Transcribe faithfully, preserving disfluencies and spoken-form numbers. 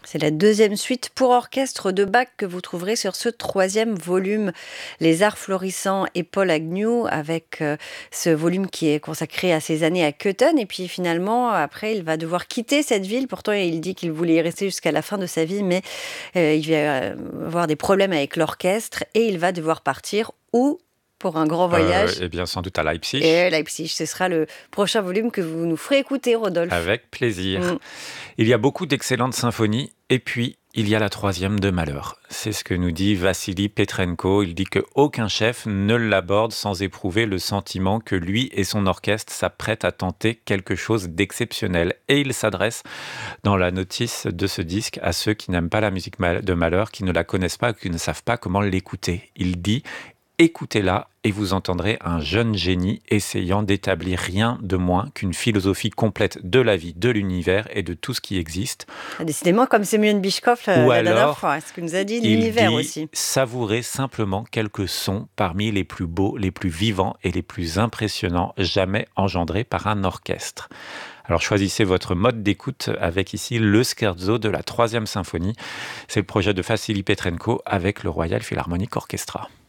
C'est la deuxième suite pour orchestre de Bach que vous trouverez sur ce troisième volume, Les Arts florissants et Paul Agnew, avec euh, ce volume qui est consacré à ses années à Köthen. Et puis finalement, après, il va devoir quitter cette ville. Pourtant, il dit qu'il voulait y rester jusqu'à la fin de sa vie, mais euh, il va euh, avoir des problèmes avec l'orchestre et il va devoir partir où pour un grand Euh, voyage. eh bien, sans doute à Leipzig. Et Leipzig, ce sera le prochain volume que vous nous ferez écouter, Rodolphe. Avec plaisir. Mm. Il y a beaucoup d'excellentes symphonies, et puis il y a la troisième de malheur. C'est ce que nous dit Vassili Petrenko. Il dit qu'aucun chef ne l'aborde sans éprouver le sentiment que lui et son orchestre s'apprêtent à tenter quelque chose d'exceptionnel. Et il s'adresse dans la notice de ce disque à ceux qui n'aiment pas la musique de malheur, qui ne la connaissent pas, qui ne savent pas comment l'écouter. Il dit: écoutez-la et vous entendrez un jeune génie essayant d'établir rien de moins qu'une philosophie complète de la vie, de l'univers et de tout ce qui existe. Décidément, comme Semyon Bishkov la, Ou la dernière alors, fois, ce que nous a dit il l'univers dit aussi. savourez simplement quelques sons parmi les plus beaux, les plus vivants et les plus impressionnants jamais engendrés par un orchestre. Alors choisissez votre mode d'écoute avec ici le scherzo de la troisième symphonie. C'est le projet de Vassili Petrenko avec le Royal Philharmonic Orchestra.